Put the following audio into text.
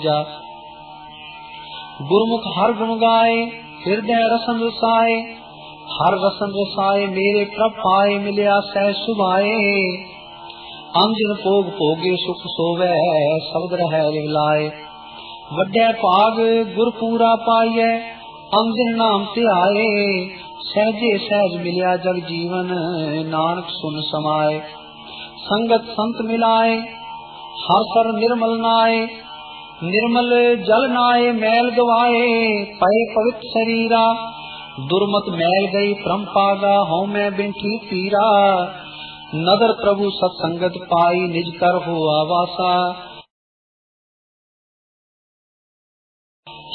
जा गुरमुख हर गुण गाए, हृदय रसन रसाए, हर रसन रसाए मेरे प्रभ पाए, मिलिया सह सुभाए। अंजन भोग भोगे सुख सोवै, शब्द रहै लिवलाए। वड्डे भाग गुरपूरा पाइयै, अंजन नाम ध्याए। सहजे सहज मिलिया जग जीवन, नानक सुन समाए। संगत संत मिलाए, हर सर निर्मल नाए। निर्मल जल नाए मैल गवाए, पए पवित्र शरीरा। दुर्मत मैल गई परम पागा, हूँ मैं बिंठी पीरा। नदर प्रभु सत्संगत पाई, निज कर हो आवासा।